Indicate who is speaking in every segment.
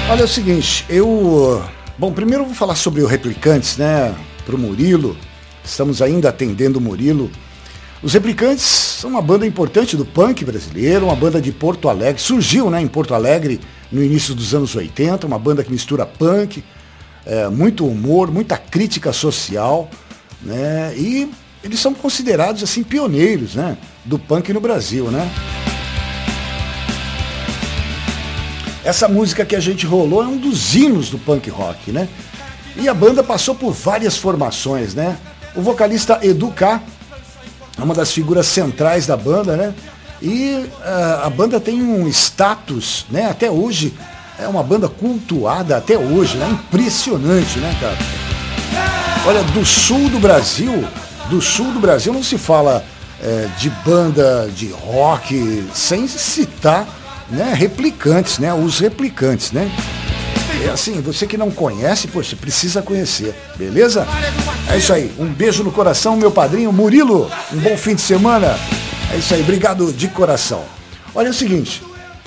Speaker 1: Olha, é o seguinte, Bom, primeiro eu vou falar sobre o Replicantes, né? Pro Murilo. Estamos ainda atendendo o Murilo. Os Replicantes são uma banda importante do punk brasileiro, uma banda de Porto Alegre. Surgiu, né, em Porto Alegre no início dos anos 80, uma banda que mistura punk, muito humor, muita crítica social, né? E eles são considerados, assim, pioneiros, né, do punk no Brasil, né? Essa música que a gente rolou é um dos hinos do punk rock, né? E a banda passou por várias formações, né? O vocalista Edu K é uma das figuras centrais da banda, né? E a banda tem um status, né? Até hoje, é uma banda cultuada até hoje, né? Impressionante, né, cara? Olha, do sul do Brasil não se fala de banda de rock sem citar, né, Replicantes, né? Os Replicantes, né? É assim, você que não conhece, poxa, precisa conhecer, beleza? É isso aí, um beijo no coração, meu padrinho Murilo, um bom fim de semana. É isso aí, obrigado de coração. Olha, é o seguinte,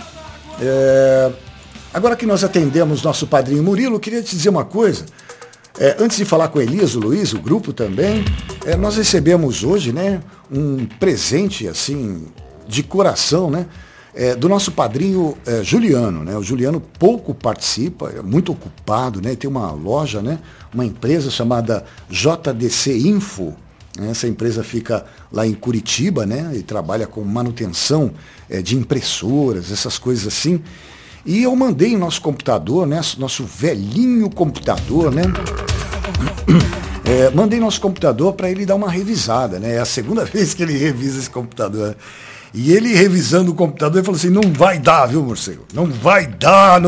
Speaker 1: agora que nós atendemos nosso padrinho Murilo, eu queria te dizer uma coisa. Antes de falar com Elias, o Luiz, o grupo também, nós recebemos hoje, né, um presente, assim, de coração, né? Do nosso padrinho Juliano, né? O Juliano pouco participa, é muito ocupado, né? Tem uma loja, né? Uma empresa chamada JDC Info. Né? Essa empresa fica lá em Curitiba, né? E trabalha com manutenção de impressoras, essas coisas assim. E eu mandei nosso computador, né? Nosso velhinho computador, né? Mandei nosso computador para ele dar uma revisada, né? É a segunda vez que ele revisa esse computador. E ele revisando o computador, ele falou assim, não vai dar, viu, morcego? Não vai dar.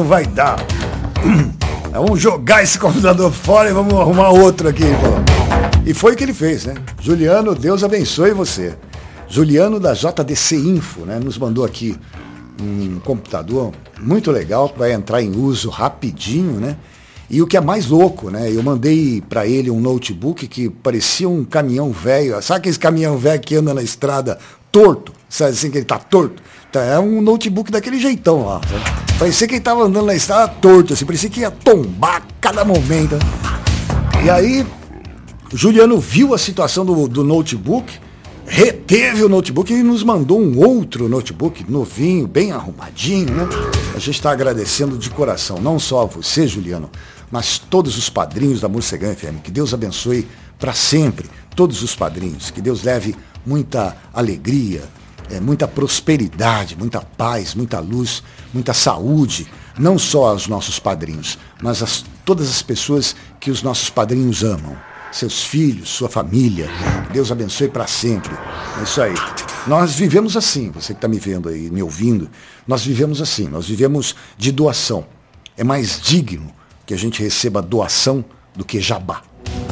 Speaker 1: Vamos jogar esse computador fora e vamos arrumar outro aqui. E foi o que ele fez, né? Juliano, Deus abençoe você. Juliano da JDC Info, né? Nos mandou aqui um computador muito legal, que vai entrar em uso rapidinho, né? E o que é mais louco, né? Eu mandei para ele um notebook que parecia um caminhão velho. Sabe aquele caminhão velho que anda na estrada torto? Sabe assim que ele tá torto? Então, é um notebook daquele jeitão lá. Sabe? Parecia que ele tava andando na estrada torto, assim, parecia que ia tombar a cada momento. E aí, o Juliano viu a situação do notebook, reteve o notebook e nos mandou um outro notebook novinho, bem arrumadinho, né? A gente está agradecendo de coração, não só a você, Juliano, mas todos os padrinhos da Morcegão FM. Que Deus abençoe para sempre todos os padrinhos. Que Deus leve muita alegria, muita prosperidade, muita paz, muita luz, muita saúde, não só aos nossos padrinhos, mas a todas as pessoas que os nossos padrinhos amam, seus filhos, sua família. Que Deus abençoe para sempre. É isso aí. Nós vivemos assim, você que está me vendo aí, me ouvindo, nós vivemos assim, nós vivemos de doação. É mais digno que a gente receba doação do que jabá.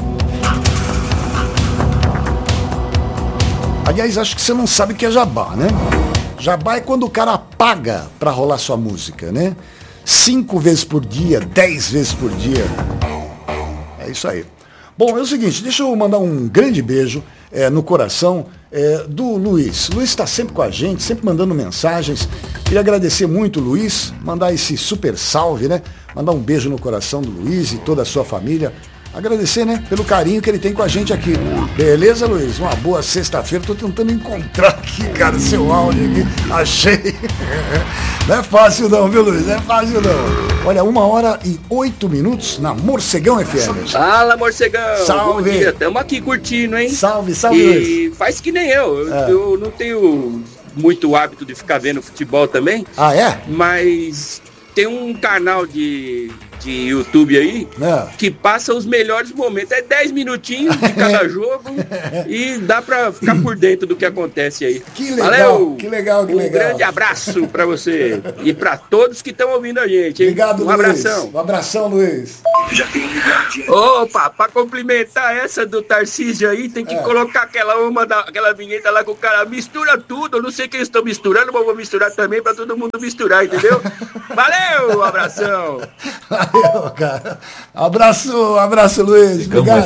Speaker 1: Aliás, acho que você não sabe o que é jabá, né? Jabá é quando o cara paga para rolar sua música, né? 5 vezes por dia, 10 vezes por dia. É isso aí. Bom, é o seguinte, deixa eu mandar um grande beijo no coração do Luiz. Luiz está sempre com a gente, sempre mandando mensagens. Queria agradecer muito, Luiz, mandar esse super salve, né? Mandar um beijo no coração do Luiz e toda a sua família. Agradecer, né, pelo carinho que ele tem com a gente aqui. Beleza, Luiz? Uma boa sexta-feira. Tô tentando encontrar aqui, cara, seu áudio aqui. Achei. Não é fácil não, viu, Luiz? Não é fácil não. Olha, 1h08 na Morcegão FM.
Speaker 2: Fala, Morcegão.
Speaker 1: Salve.
Speaker 2: Bom dia. Tamo aqui curtindo, hein?
Speaker 1: Salve,
Speaker 2: Luiz.
Speaker 1: E
Speaker 2: faz que nem eu. Eu não tenho muito hábito de ficar vendo futebol também.
Speaker 1: Ah, é?
Speaker 2: Mas tem um canal de YouTube aí que passa os melhores momentos. É 10 minutinhos de cada jogo e dá pra ficar por dentro do que acontece aí.
Speaker 1: Que legal,
Speaker 2: valeu,
Speaker 1: que legal.
Speaker 2: Um grande abraço pra você e pra todos que estão ouvindo a gente, hein?
Speaker 1: Obrigado,
Speaker 2: um abração.
Speaker 1: Luiz. Um abração, Luiz.
Speaker 2: Opa, pra complementar essa do Tarcísio aí, tem que colocar aquela vinheta lá com o cara mistura tudo. Eu não sei quem estão misturando, mas eu vou misturar também pra todo mundo misturar, entendeu? Valeu, um abração.
Speaker 1: Valeu, cara. Abraço, Luiz. Obrigado.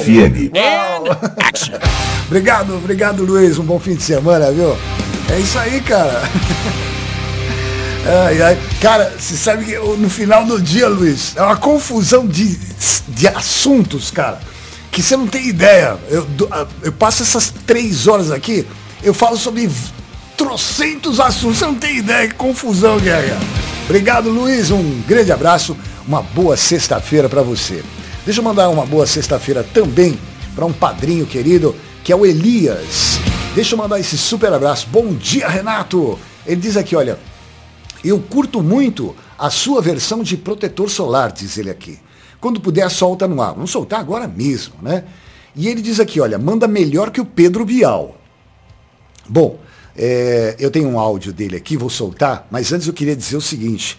Speaker 1: Obrigado, Luiz. Um bom fim de semana, viu? É isso aí, cara. Ai, ai. Cara, você sabe que no final do dia, Luiz, é uma confusão de assuntos, cara, que você não tem ideia. Eu passo essas 3 horas aqui, eu falo sobre trocentos assuntos, você não tem ideia, que confusão que é. Obrigado, Luiz, um grande abraço, uma boa sexta-feira para você. Deixa eu mandar uma boa sexta-feira também para um padrinho querido, que é o Elias. Deixa eu mandar esse super abraço. Bom dia, Renato. Ele diz aqui, olha, eu curto muito a sua versão de protetor solar, diz ele aqui. Quando puder, solta no ar. Vamos soltar agora mesmo, né? E ele diz aqui, olha, manda melhor que o Pedro Bial. Bom, eu tenho um áudio dele aqui, vou soltar, mas antes eu queria dizer o seguinte,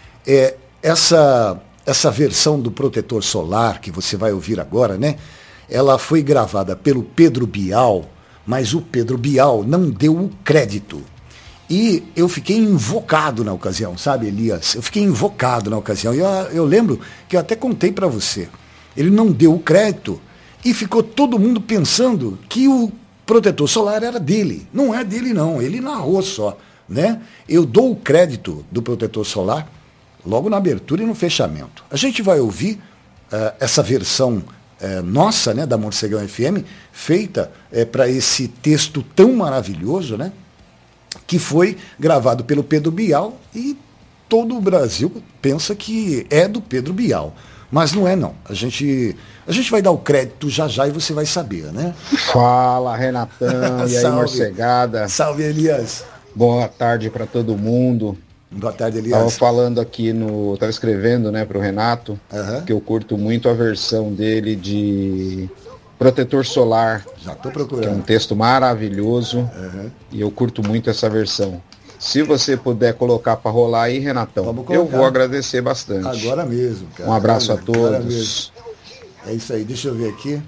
Speaker 1: essa versão do protetor solar que você vai ouvir agora, né? Ela foi gravada pelo Pedro Bial, mas o Pedro Bial não deu o crédito. E eu fiquei invocado na ocasião, sabe, Elias? Eu fiquei invocado na ocasião. E eu lembro que eu até contei para você. Ele não deu o crédito e ficou todo mundo pensando que o protetor solar era dele. Não é dele, não. Ele narrou só, né? Eu dou o crédito do protetor solar logo na abertura e no fechamento. A gente vai ouvir essa versão nossa, né, da Morcegão FM, feita para esse texto tão maravilhoso, né? Que foi gravado pelo Pedro Bial e todo o Brasil pensa que é do Pedro Bial. Mas não é, não. A gente vai dar o crédito já e você vai saber, né?
Speaker 3: Fala, Renatão. E aí, morcegada.
Speaker 1: Salve, Elias.
Speaker 3: Boa tarde para todo mundo.
Speaker 1: Boa tarde, Elias.
Speaker 3: Tava falando aqui tava escrevendo, né, pro Renato, que eu curto muito a versão dele de Protetor Solar. Já tô procurando. Que é um texto maravilhoso. E eu curto muito essa versão. Se você puder colocar para rolar aí, Renatão, eu vou agradecer bastante.
Speaker 1: Agora mesmo, cara.
Speaker 3: Um abraço a todos.
Speaker 1: É isso aí, deixa eu ver aqui.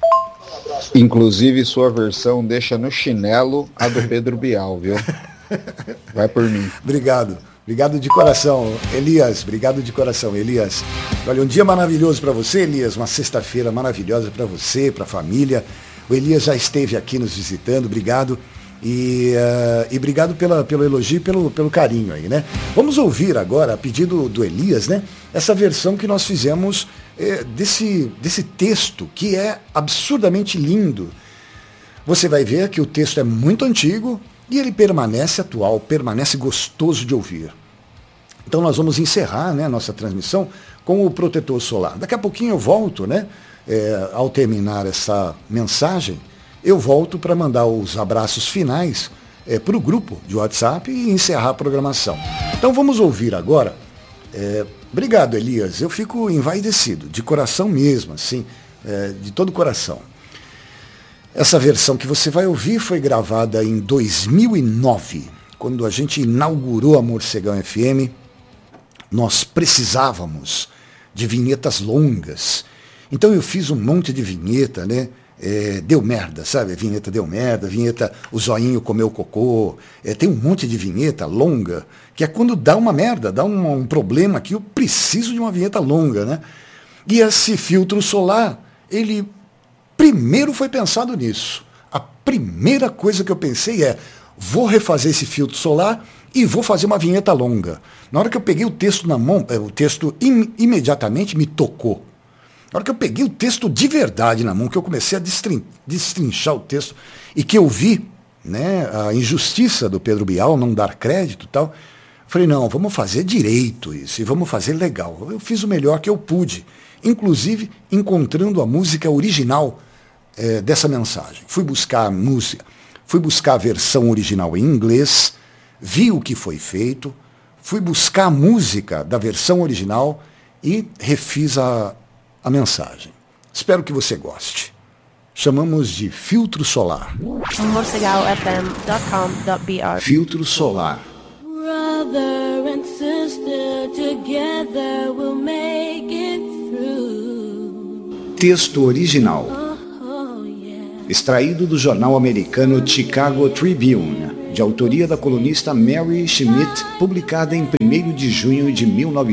Speaker 3: Inclusive, sua versão deixa no chinelo a do Pedro Bial, viu? Vai por mim.
Speaker 1: Obrigado. Obrigado de coração, Elias. Obrigado de coração, Elias. Olha, um dia maravilhoso para você, Elias. Uma sexta-feira maravilhosa para você, para a família. O Elias já esteve aqui nos visitando. Obrigado. E obrigado pelo elogio e pelo carinho aí, né? Vamos ouvir agora, a pedido do Elias, né? Essa versão que nós fizemos desse texto, que é absurdamente lindo. Você vai ver que o texto é muito antigo e ele permanece atual, permanece gostoso de ouvir. Então nós vamos encerrar, né, a nossa transmissão com o protetor solar. Daqui a pouquinho eu volto, né? Ao terminar essa mensagem, eu volto para mandar os abraços finais para o grupo de WhatsApp e encerrar a programação. Então vamos ouvir agora. Obrigado, Elias. Eu fico envaidecido, de coração mesmo, assim, de todo o coração. Essa versão que você vai ouvir foi gravada em 2009, quando a gente inaugurou a Morcegão FM. Nós precisávamos de vinhetas longas. Então eu fiz um monte de vinheta, né? Deu merda, sabe? A vinheta deu merda, vinheta o zoinho comeu cocô. Tem um monte de vinheta longa, que é quando dá uma merda, dá um problema aqui, eu preciso de uma vinheta longa, né? E esse filtro solar, ele primeiro foi pensado nisso. A primeira coisa que eu pensei vou refazer esse filtro solar e vou fazer uma vinheta longa. Na hora que eu peguei o texto na mão, o texto imediatamente me tocou. Na hora que eu peguei o texto de verdade na mão, que eu comecei a destrinchar o texto e que eu vi, né, a injustiça do Pedro Bial não dar crédito e tal, falei, não, vamos fazer direito isso e vamos fazer legal. Eu fiz o melhor que eu pude, inclusive encontrando a música original dessa mensagem. Fui buscar a música, fui buscar a versão original em inglês, vi o que foi feito, fui buscar a música da versão original e refiz a mensagem. Espero que você goste. Chamamos de filtro solar.
Speaker 4: morcegaofm.com.br.
Speaker 1: Filtro solar.
Speaker 4: Brother and sister, together we'll make it through.
Speaker 1: Texto original. Extraído do jornal americano Chicago Tribune, de autoria da colunista Mary Schmidt, publicada em 1º de junho de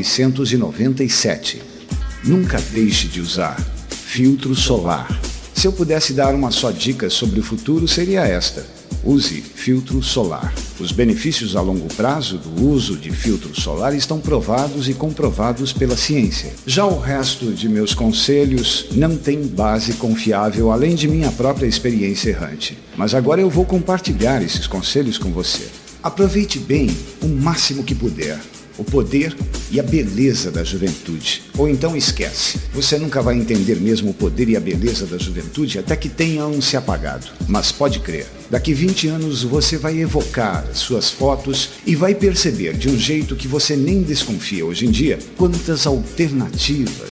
Speaker 1: 1997. Nunca deixe de usar filtro solar. Se eu pudesse dar uma só dica sobre o futuro, seria esta.
Speaker 5: Use filtro solar. Os benefícios a longo prazo do uso de filtro solar estão provados e comprovados pela ciência. Já o resto de meus conselhos não tem base confiável além de minha própria experiência errante. Mas agora eu vou compartilhar esses conselhos com você. Aproveite bem o máximo que puder o poder e a beleza da juventude. Ou então esquece. Você nunca vai entender mesmo o poder e a beleza da juventude até que tenham se apagado. Mas pode crer, daqui 20 anos você vai evocar suas fotos e vai perceber de um jeito que você nem desconfia hoje em dia quantas alternativas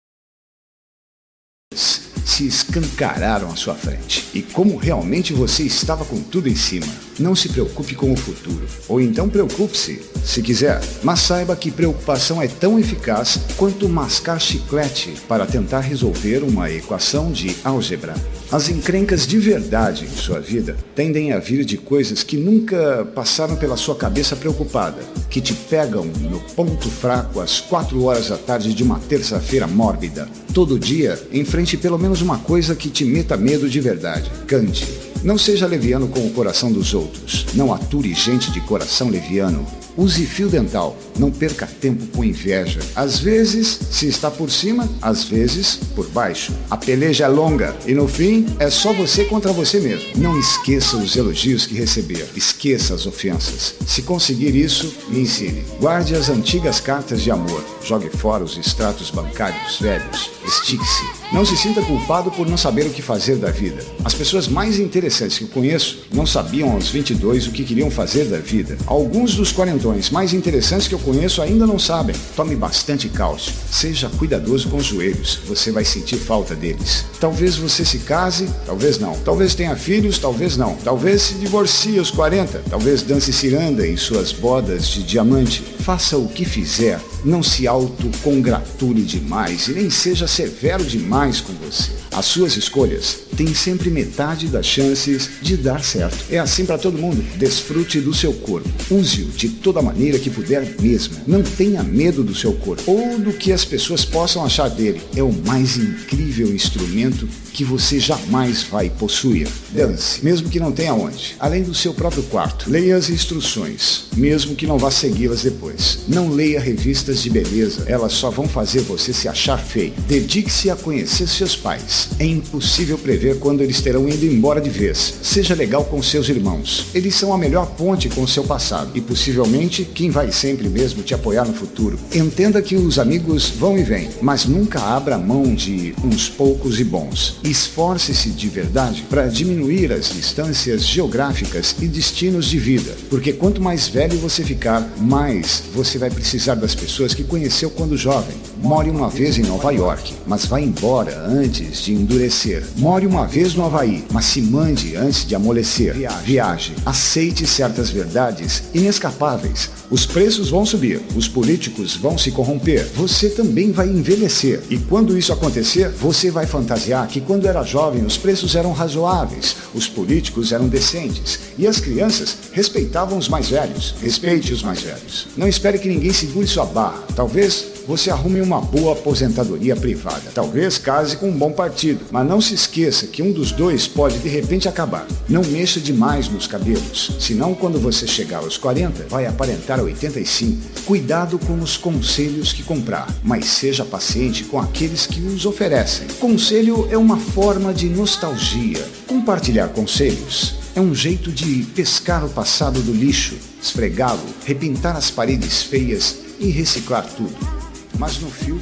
Speaker 5: se escancararam à sua frente. E como realmente você estava com tudo em cima. Não se preocupe com o futuro. Ou então preocupe-se, se quiser. Mas saiba que preocupação é tão eficaz quanto mascar chiclete para tentar resolver uma equação de álgebra. As encrencas de verdade em sua vida tendem a vir de coisas que nunca passaram pela sua cabeça preocupada, que te pegam no ponto fraco às 4 horas da tarde de uma terça-feira mórbida. Todo dia, enfrente pelo menos uma coisa que te meta medo de verdade. Cante. Não seja leviano com o coração dos outros. Não ature gente de coração leviano. Use fio dental. Não perca tempo com inveja. Às vezes, se está por cima, às vezes, por baixo. A peleja é longa e, no fim, é só você contra você mesmo. Não esqueça os elogios que receber. Esqueça as ofensas. Se conseguir isso, me ensine. Guarde as antigas cartas de amor. Jogue fora os extratos bancários velhos. Estique-se. Não se sinta culpado por não saber o que fazer da vida. As pessoas mais interessantes que eu conheço não sabiam aos 22 o que queriam fazer da vida. Alguns dos quarentões mais interessantes que eu conheço ainda não sabem. Tome bastante cálcio. Seja cuidadoso com os joelhos. Você vai sentir falta deles. Talvez você se case, talvez não. Talvez tenha filhos, talvez não. Talvez se divorcie aos 40. Talvez dance ciranda em suas bodas de diamante. Faça o que fizer. Não se autocongratule demais e nem seja severo demais com você. As suas escolhas têm sempre metade das chances de dar certo. É assim para todo mundo. Desfrute do seu corpo. Use-o de toda maneira que puder mesmo. Não tenha medo do seu corpo ou do que as pessoas possam achar dele. É o mais incrível instrumento que você jamais vai possuir. Dance, mesmo que não tenha onde. Além do seu próprio quarto. Leia as instruções, mesmo que não vá segui-las depois. Não leia revistas de beleza. Elas só vão fazer você se achar feio. Dedique-se a conhecer seus pais. É impossível prever quando eles terão ido embora de vez. Seja legal com seus irmãos. Eles são a melhor ponte com o seu passado e possivelmente quem vai sempre mesmo te apoiar no futuro. Entenda que os amigos vão e vêm, mas nunca abra mão de uns poucos e bons. Esforce-se de verdade para diminuir as distâncias geográficas e destinos de vida, porque quanto mais velho você ficar, mais você vai precisar das pessoas que conheceu quando jovem. More uma vez em Nova York, mas vá embora antes de endurecer. More uma vez no Havaí, mas se mande antes de amolecer. Viaje. Aceite certas verdades inescapáveis. Os preços vão subir, os políticos vão se corromper, você também vai envelhecer. E quando isso acontecer, você vai fantasiar que quando era jovem os preços eram razoáveis, os políticos eram decentes e as crianças respeitavam os mais velhos. Respeite os mais velhos. Não espere que ninguém segure sua barra. Talvez você arrume uma boa aposentadoria privada. Talvez case com um bom partido, mas não se esqueça que um dos dois pode de repente acabar. Não mexa demais nos cabelos, senão quando você chegar aos 40, vai aparentar 85. Cuidado com os conselhos que comprar, mas seja paciente com aqueles que os oferecem. Conselho é uma forma de nostalgia. Compartilhar conselhos é um jeito de pescar o passado do lixo, esfregá-lo, repintar as paredes feias e reciclar tudo. Mas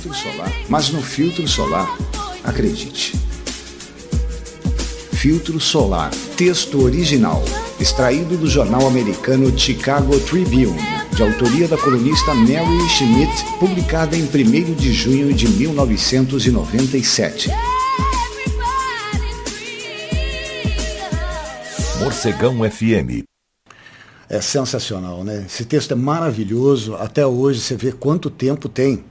Speaker 5: no filtro solar, acredite. Filtro solar, texto original, extraído do jornal americano Chicago Tribune, de autoria da colunista Mary Schmidt, publicada em 1º de junho de 1997.
Speaker 6: Morcegão FM.
Speaker 1: É sensacional, né? Esse texto é maravilhoso. Até hoje você vê quanto tempo tem.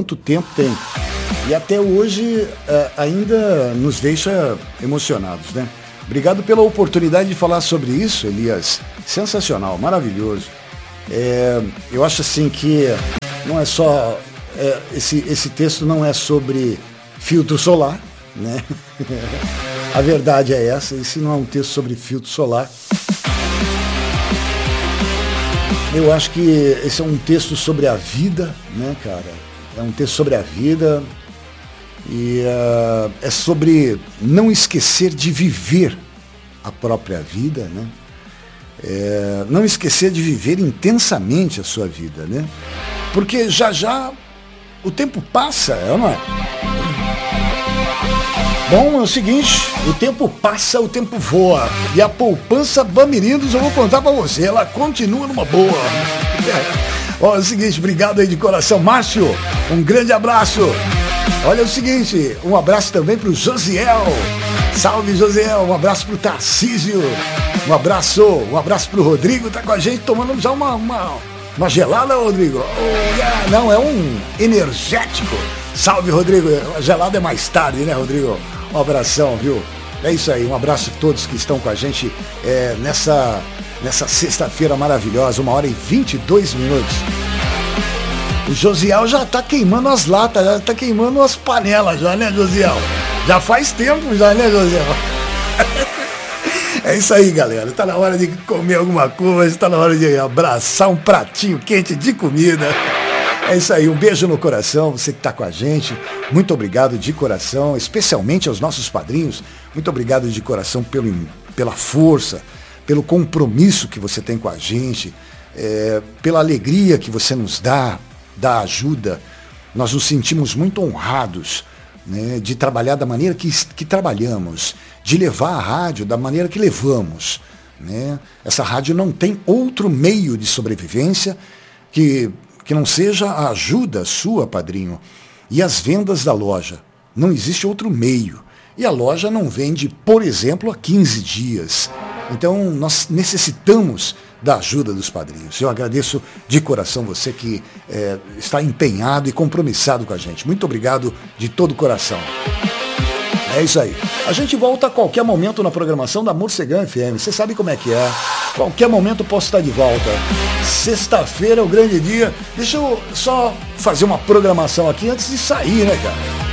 Speaker 1: E até hoje ainda nos deixa emocionados, né? Obrigado pela oportunidade de falar sobre isso, Elias. Sensacional, maravilhoso. Eu acho assim que não é só... esse texto não é sobre filtro solar, né? A verdade é essa. Esse não é um texto sobre filtro solar. Eu acho que esse é um texto sobre a vida, né, cara? É um texto sobre a vida e é sobre não esquecer de viver a própria vida, né? Não esquecer de viver intensamente a sua vida, né? Porque já o tempo passa, não é? Bom, é o seguinte, o tempo passa, o tempo voa. E a poupança Bamirindos, eu vou contar pra você, ela continua numa boa. Ó, é o seguinte, obrigado aí de coração. Márcio, um grande abraço. Olha, é o seguinte, um abraço também pro Josiel. Salve, Josiel. Um abraço pro Tarcísio. Um abraço pro Rodrigo, tá com a gente tomando já uma gelada, Rodrigo. Não, é um energético. Salve, Rodrigo. A gelada é mais tarde, né, Rodrigo? Um abração, viu? É isso aí, um abraço a todos que estão com a gente nessa sexta-feira maravilhosa, 1h22. O Josiel já tá queimando as latas, já tá queimando as panelas já, né, Josiel? Já faz tempo já, né, Josiel? É isso aí, galera. Tá na hora de comer alguma coisa, tá na hora de abraçar um pratinho quente de comida. É isso aí, um beijo no coração, você que está com a gente, muito obrigado de coração, especialmente aos nossos padrinhos, muito obrigado de coração pela força, pelo compromisso que você tem com a gente, pela alegria que você nos dá, da ajuda. Nós nos sentimos muito honrados, né, de trabalhar da maneira que trabalhamos, de levar a rádio da maneira que levamos, né? Essa rádio não tem outro meio de sobrevivência que não seja a ajuda sua, padrinho, e as vendas da loja. Não existe outro meio. E a loja não vende, por exemplo, há 15 dias. Então, nós necessitamos da ajuda dos padrinhos. Eu agradeço de coração você que está empenhado e compromissado com a gente. Muito obrigado de todo o coração. É isso aí. A gente volta a qualquer momento na programação da Morcegão FM. Você sabe como é que é. Qualquer momento eu posso estar de volta. Sexta-feira é o grande dia. Deixa eu só fazer uma programação aqui antes de sair, né, cara?